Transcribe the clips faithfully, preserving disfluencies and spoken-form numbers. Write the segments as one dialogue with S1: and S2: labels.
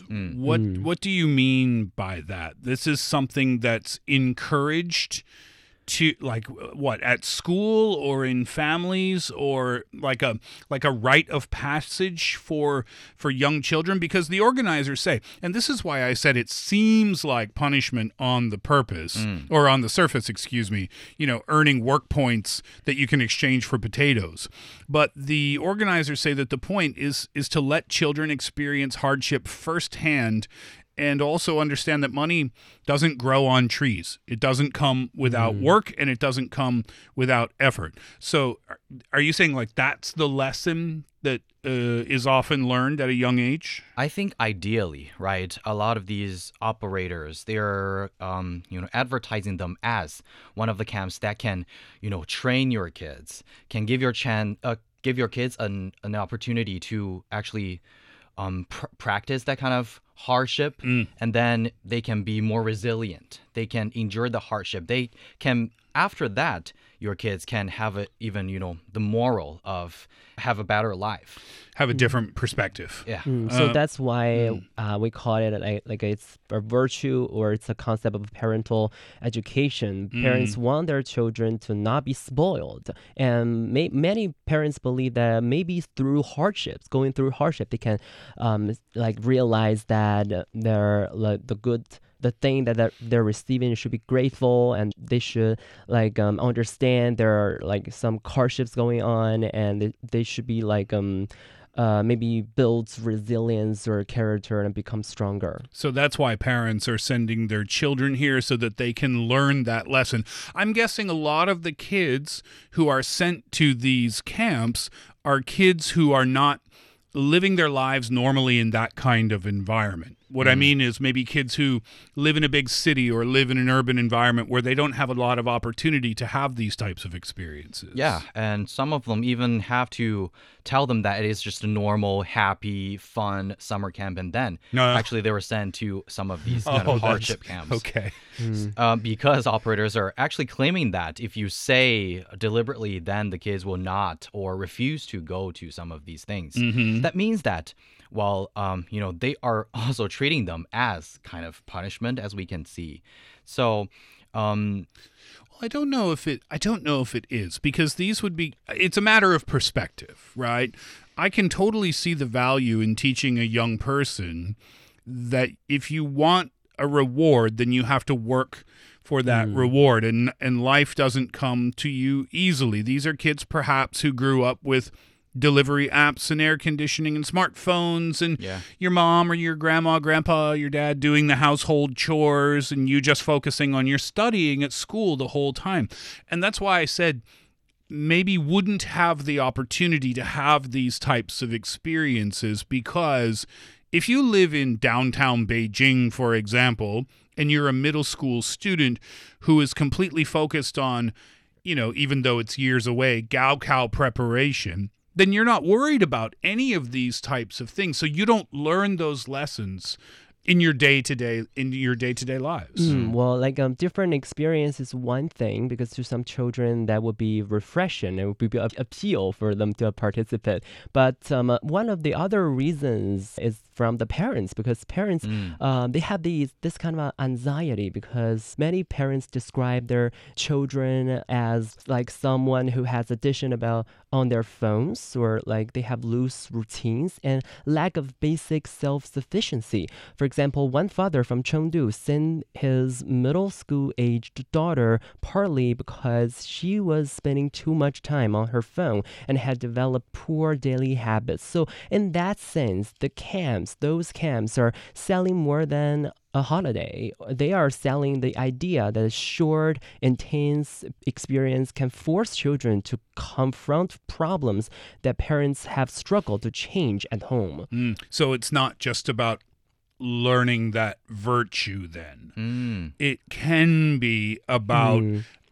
S1: Mm.
S2: What
S3: Mm.
S2: what do you mean by that? This is something that's encouraged to, like, what, at school or in families, or like a like a rite of passage for for young children? Because the organizers say, and this is why I said it seems like punishment on the purpose
S1: Mm.
S2: or on the surface, excuse me, you know, earning work points that you can exchange for potatoes. But the organizers say that the point is is to let children experience hardship firsthand, and also understand that money doesn't grow on trees. It doesn't come without work, and it doesn't come without effort. So are- are you saying, like, that's the lesson that uh, is often learned at a young age?
S1: I think ideally, right, a lot of these operators, they're, um, you know, advertising them as one of the camps that can, you know, train your kids, can give your chan, uh, give your kids an, an opportunity to actually um, pr- practice that kind of hardship,
S2: Mm.
S1: and then they can be more resilient. They can endure the hardship. They can, after that, your kids can have a, even, you know, the moral of have a better life.
S2: Have a different perspective.
S1: Yeah.
S3: Mm, so
S2: Uh,
S3: that's why
S2: mm.
S3: uh, we call it like, like it's a virtue, or it's a concept of parental education. Parents want their children to not be spoiled, and may, many parents believe that maybe through hardships, going through hardship, they can um, like realize that they're like the good. The thing that they're, they're receiving should be grateful, and they should like um, understand there are like some hardships going on, and they, they should be like um uh, maybe builds resilience or character and become stronger.
S2: So that's why parents are sending their children here, so that they can learn that lesson. I'm guessing a lot of the kids who are sent to these camps are kids who are not living their lives normally in that kind of environment. What I mean is maybe kids who live in a big city or live in an urban environment where they don't have a lot of opportunity to have these types of experiences.
S1: Yeah, and some of them even have to tell them that it is just a normal, happy, fun summer camp, and then
S2: No.
S1: actually they were sent to some of these kind
S2: Oh,
S1: of
S2: that's-
S1: hardship camps.
S2: Okay.
S1: Uh, because operators are actually claiming that if you say deliberately, then the kids will not or refuse to go to some of these things. That means that while um, you know, they are also treating them as kind of punishment, as we can see. So um,
S2: Well, I don't know if it I don't know if it is, because these would be it's a matter of perspective, right? I can totally see the value in teaching a young person that if you want a reward, then you have to work for that reward, and and life doesn't come to you easily. These are kids perhaps who grew up with delivery apps and air conditioning and smartphones, and
S1: Yeah.
S2: your mom or your grandma, grandpa, your dad doing the household chores, and you just focusing on your studying at school the whole time. And that's why I said maybe wouldn't have the opportunity to have these types of experiences, because if you live in downtown Beijing, for example, and you're a middle school student who is completely focused on, you know, even though it's years away, Gaokao preparation, then you're not worried about any of these types of things. So you don't learn those lessons in your day-to-day in your day-to-day lives.
S3: Mm, well, like um, different experience is one thing, because to some children that would be refreshing. It would be a appeal for them to participate. But um, uh, one of the other reasons is from the parents, because parents um, they have these this kind of uh, anxiety, because many parents describe their children as like someone who has addiction about on their phones, or like they have loose routines and lack of basic self-sufficiency. For example, one father from Chengdu sent his middle school-aged daughter partly because she was spending too much time on her phone and had developed poor daily habits. So in that sense, the camps, those camps are selling more than a holiday. They are selling the idea that a short, intense experience can force children to confront problems that parents have struggled to change at home.
S2: Mm. So it's not just about learning that virtue then.
S1: mm,
S2: It can be about,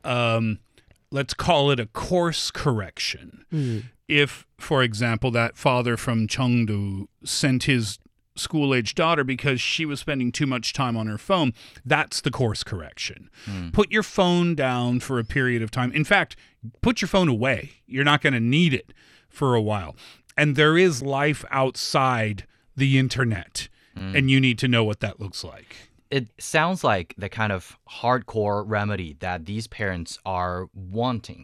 S2: um, let's call it a course correction. If, for example, that father from Chengdu sent his school-age daughter because she was spending too much time on her phone, that's the course correction. Put your phone down for a period of time. In fact, put your phone away. You're not going to need it for a while. And there is life outside the internet. and you need to know what that looks like.
S1: It sounds like the kind of hardcore remedy that these parents are wanting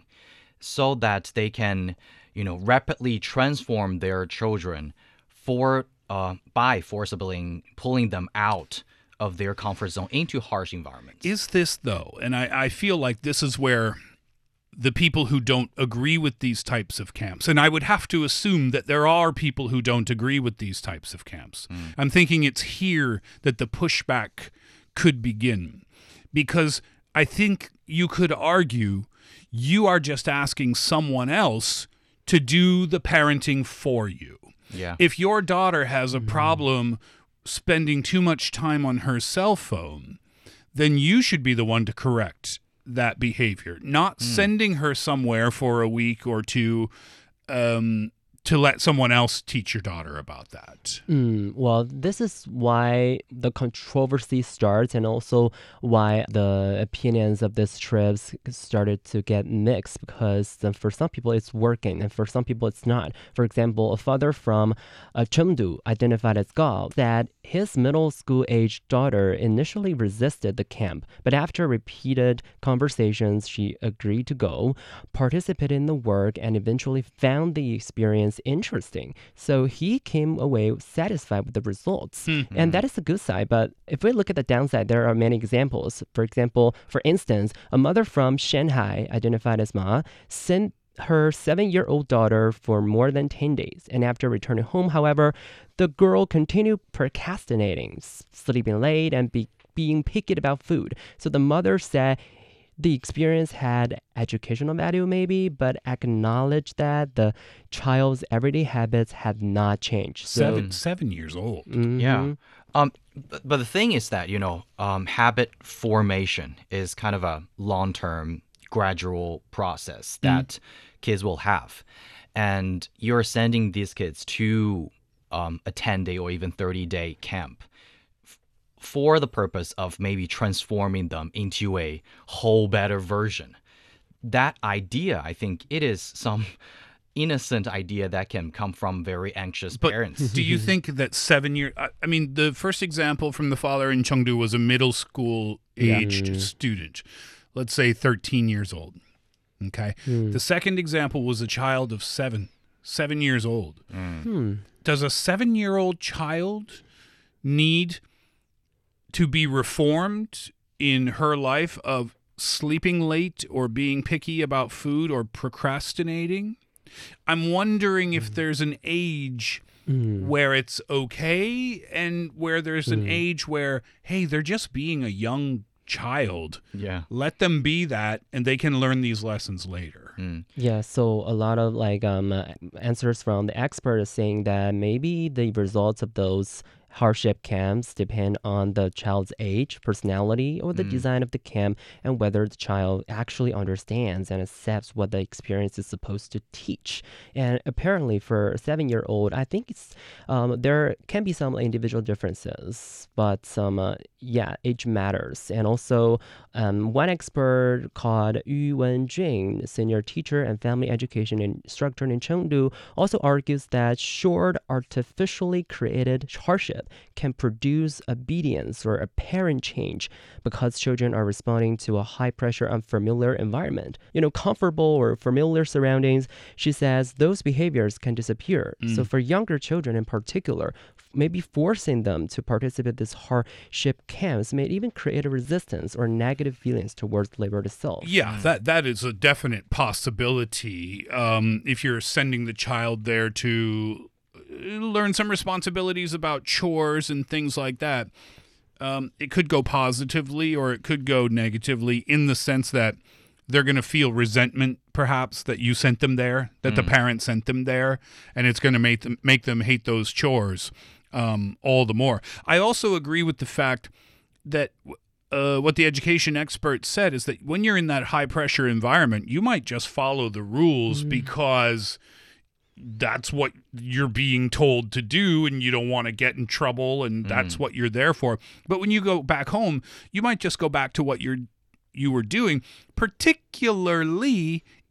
S1: so that they can, you know, rapidly transform their children for uh, by forcibly pulling them out of their comfort zone into harsh environments.
S2: Is this, though, and I, I feel like this is where the people who don't agree with these types of camps, and I would have to assume that there are people who don't agree with these types of camps. Mm. I'm thinking it's here that the pushback could begin, because I think you could argue you are just asking someone else to do the parenting for you.
S1: Yeah.
S2: If your daughter has a problem spending too much time on her cell phone, then you should be the one to correct that behavior, not mm. sending her somewhere for a week or two um, to let someone else teach your daughter about that.
S3: Mm, well, this is why the controversy starts, and also why the opinions of these trips started to get mixed, because uh, for some people it's working and for some people it's not. For example, a father from uh, Chengdu, identified as Gao, said his middle school age daughter initially resisted the camp, but after repeated conversations, she agreed to go, participated in the work, and eventually found the experience interesting. So he came away satisfied with the results. Mm-hmm. And that is a good side. But if we look at the downside, there are many examples. For example, for instance, a mother from Shanghai, identified as Ma, sent her seven-year-old daughter for more than ten days. And after returning home, however, the girl continued procrastinating, sleeping late, and be- being picky about food. So the mother said the experience had educational value maybe, but acknowledged that the child's everyday habits had not changed. So,
S2: seven, seven years old.
S3: Mm-hmm.
S1: Yeah. Um, but, but the thing is that, you know, um, habit formation is kind of a long-term, gradual process that mm. kids will have. And you're sending these kids to um, a ten-day or even thirty-day camp for the purpose of maybe transforming them into a whole better version. That idea, I think it is some innocent idea that can come from very anxious
S2: but
S1: parents.
S2: Do you think that seven years, I, I mean, the first example from the father in Chengdu was a middle school aged yeah. student, let's say thirteen years old. Okay. Mm. The second example was a child of seven, seven years old. Mm. Hmm. Does a seven-year-old child need to be reformed in her life of sleeping late or being picky about food or procrastinating? I'm wondering if there's an age mm. where it's okay and where there's an mm. age where, hey, they're just being a young child.
S1: Yeah.
S2: Let them be that, and they can learn these lessons later.
S1: Mm.
S3: Yeah, so a lot of like um, uh, answers from the expert is saying that maybe the results of those hardship camps depend on the child's age, personality, or the mm. design of the camp, and whether the child actually understands and accepts what the experience is supposed to teach. And apparently for a seven-year-old, I think it's um, there can be some individual differences, but um, uh, yeah, age matters. And also, um, one expert called Yu Wenjing, senior teacher and family education instructor in Chengdu, also argues that short, artificially created hardship can produce obedience or apparent change because children are responding to a high-pressure, unfamiliar environment. You know, comfortable or familiar surroundings, she says those behaviors can disappear. Mm. So for younger children in particular, maybe forcing them to participate in these hardship camps may even create a resistance or negative feelings towards labor itself.
S2: Yeah, that that is a definite possibility. Um, if you're sending the child there to learn some responsibilities about chores and things like that, um, it could go positively or it could go negatively in the sense that they're going to feel resentment, perhaps, that you sent them there, that mm. the parent sent them there, and it's going to make them make them hate those chores um, all the more. I also agree with the fact that uh, what the education expert said is that when you're in that high-pressure environment, you might just follow the rules mm. because that's what you're being told to do and you don't want to get in trouble and that's mm. what you're there for. But when you go back home, you might just go back to what you're you were doing, particularly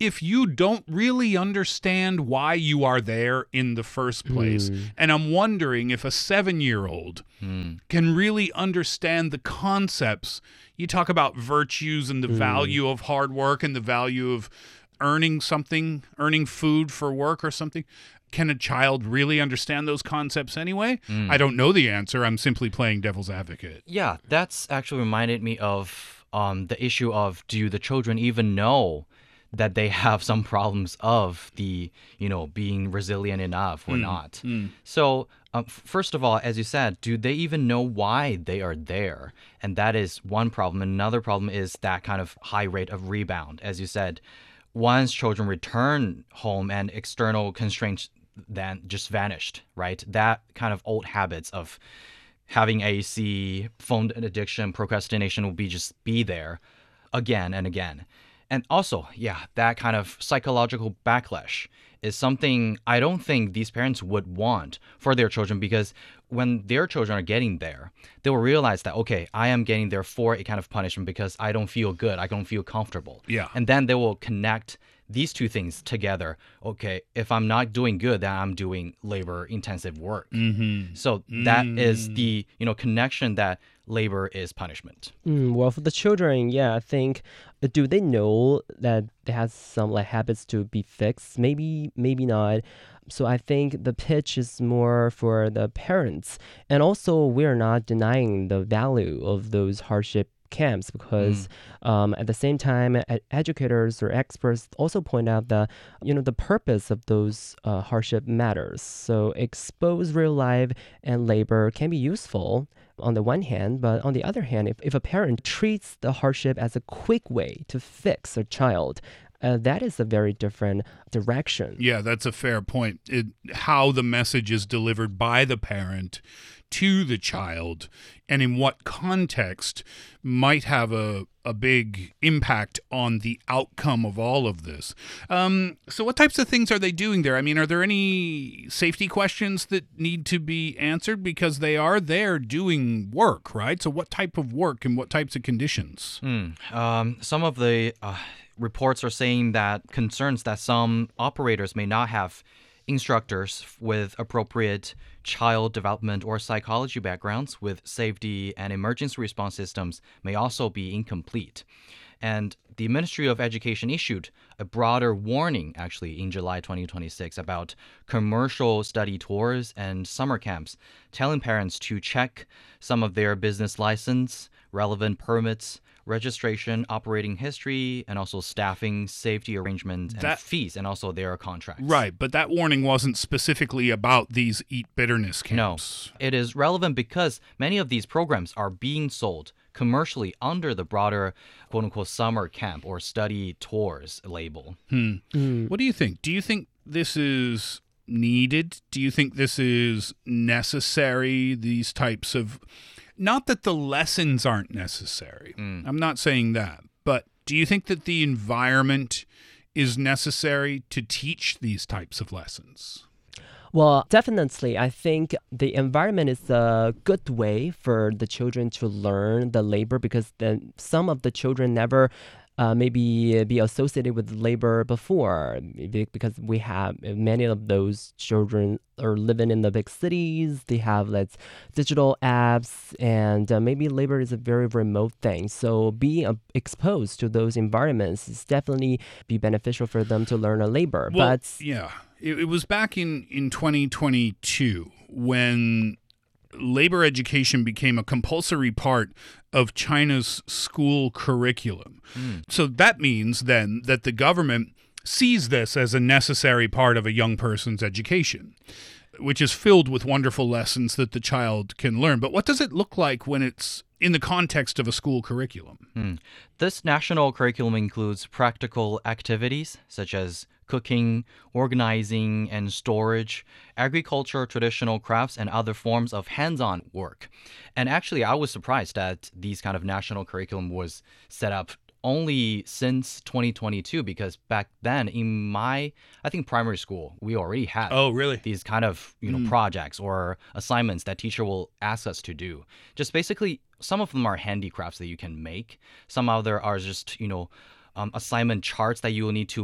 S2: if you don't really understand why you are there in the first place.
S3: Mm.
S2: And I'm wondering if a seven-year-old
S1: Mm.
S2: can really understand the concepts. You talk about virtues and the
S3: Mm.
S2: value of hard work and the value of earning something, earning food for work or something. Can a child really understand those concepts anyway?
S1: Mm.
S2: I don't know the answer. I'm simply playing devil's advocate.
S1: Yeah, that's actually reminded me of um, the issue of, do the children even know that they have some problems of the, you know, being resilient enough or not?
S2: Mm.
S1: So, um, f- first of all, as you said, do they even know why they are there? And that is one problem. Another problem is that kind of high rate of rebound. As you said, once children return home and external constraints then just vanished, right? That kind of old habits of having A C, phone addiction, procrastination will be just be there again and again. And also, yeah, that kind of psychological backlash is something I don't think these parents would want for their children, because when their children are getting there, they will realize that, okay, I am getting there for a kind of punishment because I don't feel good, I don't feel comfortable.
S2: Yeah.
S1: And then they will connect these two things together. Okay, if I'm not doing good, then I'm doing labor intensive work.
S2: Mm-hmm.
S1: So that is the, you know, connection that labor is punishment.
S3: Mm, well, for the children, yeah, I think, uh, do they know that they have some like habits to be fixed? Maybe, maybe not. So I think the pitch is more for the parents. And also, we're not denying the value of those hardship camps, because um, at the same time, ed- educators or experts also point out that, you know, the purpose of those uh, hardship matters. So expose real life and labor can be useful on the one hand, but on the other hand, if, if a parent treats the hardship as a quick way to fix a child, uh, that is a very different direction.
S2: Yeah, that's a fair point. It, how the message is delivered by the parent to the child and in what context might have a, a big impact on the outcome of all of this. Um, so what types of things are they doing there? I mean, are there any safety questions that need to be answered? Because they are there doing work, right? So what type of work and what types of conditions?
S1: Mm. Um, some of the uh, reports are saying that concerns that some operators may not have instructors with appropriate child development or psychology backgrounds with safety and emergency response systems may also be incomplete. And the Ministry of Education issued a broader warning, actually, in July twenty twenty-six about commercial study tours and summer camps, telling parents to check some of their business license, relevant permits, registration, operating history, and also staffing, safety arrangements, and
S2: That-
S1: fees, and also their contracts.
S2: Right, but that warning wasn't specifically about these Eat Bitterness
S1: No,
S2: camps.
S1: it is relevant because many of these programs are being sold commercially under the broader quote-unquote summer camp or study tours label.
S2: Hmm.
S3: Mm.
S2: What do you think? Do you think this is needed? Do you think this is necessary, these types of... Not that the lessons aren't necessary.
S1: Mm.
S2: I'm not saying that. But do you think that the environment is necessary to teach these types of lessons?
S3: Well, definitely. I think the environment is a good way for the children to learn the labor, because then some of the children never uh, maybe be associated with labor before, be- because we have many of those children are living in the big cities. They have like digital apps, and uh, maybe labor is a very remote thing. So being uh, exposed to those environments is definitely be beneficial for them to learn a labor.
S2: Well,
S3: but
S2: yeah, it, it was back in, in twenty twenty-two when labor education became a compulsory part of China's school curriculum. So that means then that the government sees this as a necessary part of a young person's education, which is filled with wonderful lessons that the child can learn. But what does it look like when it's in the context of a school curriculum?
S1: Hmm. This national curriculum includes practical activities such as cooking, organizing and storage, agriculture, traditional crafts, and other forms of hands-on work. And actually, I was surprised that these kind of national curriculum was set up only since twenty twenty-two, because back then in my, I think, primary school, we already had
S2: Oh, really?
S1: these kind of, you know, projects or assignments that teacher will ask us to do. Just basically, some of them are handicrafts that you can make. Some other are just, you know, um, assignment charts that you will need to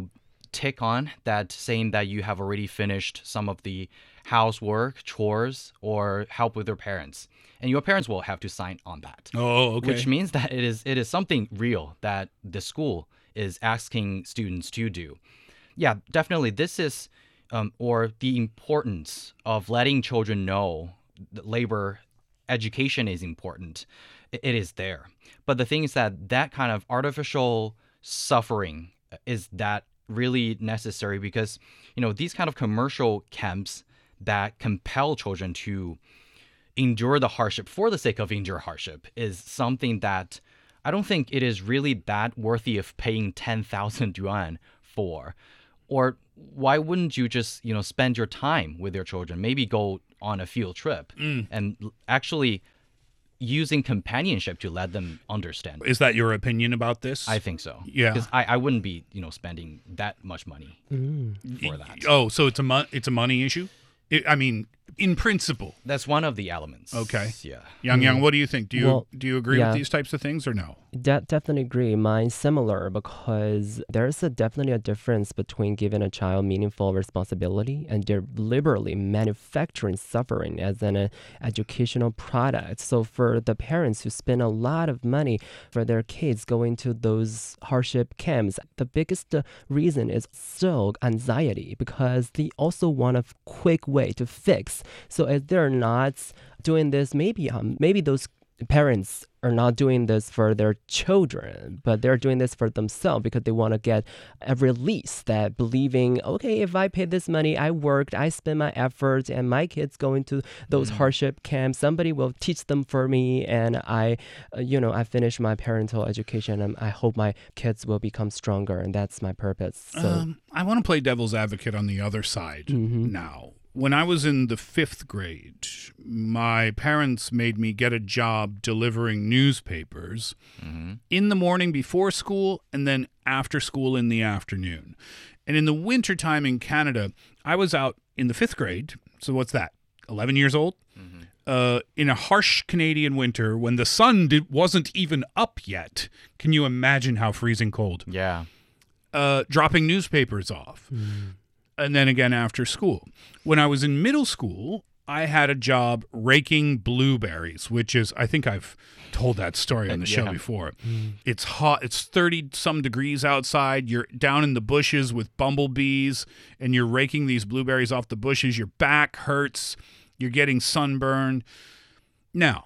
S1: tick on that, saying that you have already finished some of the housework, chores, or help with your parents. And your parents will have to sign on that.
S2: Oh, okay.
S1: Which means that it is it is something real that the school is asking students to do. Yeah, definitely. This is, um, or the importance of letting children know that labor education is important. It, it is there. But the thing is that that kind of artificial suffering is that really necessary because, you know, these kind of commercial camps that compel children to endure the hardship for the sake of endure hardship is something that I don't think it is really that worthy of paying ten thousand yuan for. Or why wouldn't you just, you know, spend your time with your children, maybe go on a field trip
S2: Mm.
S1: and l- actually using companionship to let them understand.
S2: Is that your opinion about this?
S1: I think so.
S2: Yeah.
S1: Because I, I wouldn't be, you know, spending that much money
S3: Mm.
S1: for that.
S2: Oh, so it's a mo- it's a money issue? I I mean, in principle.
S1: That's one of the elements.
S2: Okay.
S1: Yeah.
S2: Yang Yang, what do you think? Do you
S3: Well,
S2: do you agree
S3: yeah.
S2: with these types of things or no?
S3: De- definitely agree. Mine's similar because there's a definitely a difference between giving a child meaningful responsibility and deliberately manufacturing suffering as an uh, educational product. So for the parents who spend a lot of money for their kids going to those hardship camps, the biggest uh, reason is still anxiety because they also want a quick way to fix. So if they're not doing this, maybe um, maybe those parents are not doing this for their children, but they're doing this for themselves because they want to get a release that believing, okay, if I pay this money, I worked, I spent my efforts, and my kids go into those
S1: Mm.
S3: hardship camps, somebody will teach them for me, and I, uh, you know, I finish my parental education, and I hope my kids will become stronger, and that's my purpose. So,
S2: Um, I want to play devil's advocate on the other side
S3: Mhm.
S2: now. When I was in the fifth grade, my parents made me get a job delivering newspapers
S1: hmm
S2: in the morning before school and then after school in the afternoon. And in the wintertime in Canada, I was out in the fifth grade. So what's that? eleven years old?
S1: hmm
S2: Uh, in a harsh Canadian winter when the sun did, wasn't even up yet. Can you imagine how freezing cold?
S1: Yeah.
S2: Uh, dropping newspapers off. And then again after school. When I was in middle school, I had a job raking blueberries, which is, I think I've told that story on the show
S1: Yeah.
S2: before. It's hot. It's thirty some degrees outside. You're down in the bushes with bumblebees and you're raking these blueberries off the bushes. Your back hurts. You're getting sunburned. Now,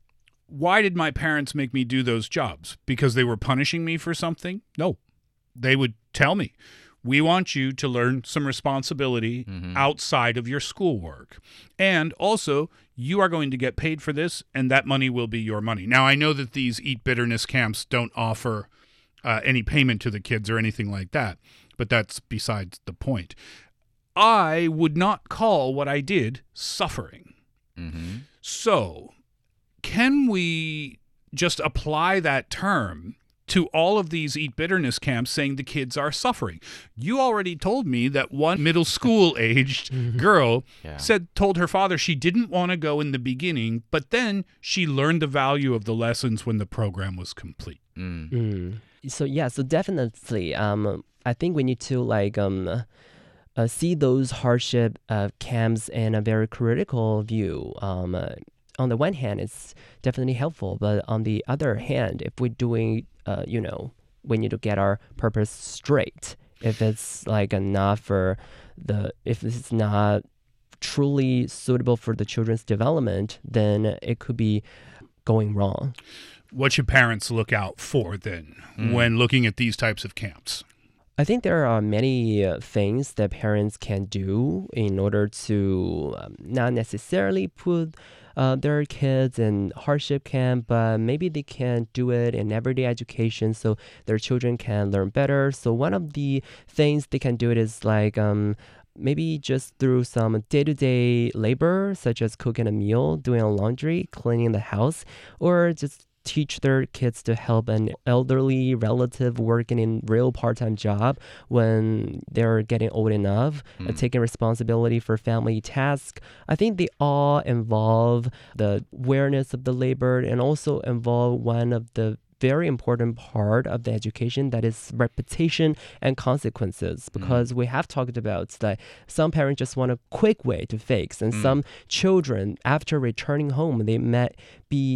S2: why did my parents make me do those jobs? Because they were punishing me for something? No. They would tell me, we want you to learn some responsibility
S1: Mhm.
S2: outside of your schoolwork. And also, you are going to get paid for this, and that money will be your money. Now, I know that these Eat Bitterness camps don't offer uh, any payment to the kids or anything like that, but that's besides the point. I would not call what I did suffering.
S1: hmm
S2: So, can we just apply that term to all of these Eat Bitterness camps saying the kids are suffering? You already told me that one middle school aged girl
S1: Yeah.
S2: said told her father she didn't want to go in the beginning, but then she learned the value of the lessons when the program was complete.
S1: Mm.
S3: Mm. So yeah, so definitely, um, I think we need to like um, uh, see those hardship uh, camps in a very critical view. Um, uh, on the one hand, it's definitely helpful, but on the other hand, if we're doing, uh, you know, we need to get our purpose straight. If it's like not for the, if it's not truly suitable for the children's development, then it could be going wrong.
S2: What should parents look out for then
S1: Mm.
S2: when looking at these types of camps?
S3: I think there are many uh, things that parents can do in order to um, not necessarily put uh, their kids in hardship camp, but maybe they can do it in everyday education so their children can learn better. So one of the things they can do it is like um, maybe just through some day-to-day labor, such as cooking a meal, doing a laundry, cleaning the house, or just teach their kids to help an elderly relative working in real part-time job when they're getting old enough, uh,
S1: Mm.
S3: taking responsibility for family tasks. I think they all involve the awareness of the labor and also involve one of the very important part of the education, that is repetition and consequences, because mm. we have talked about that some parents just want a quick way to fix, and mm. some children, after returning home, they might be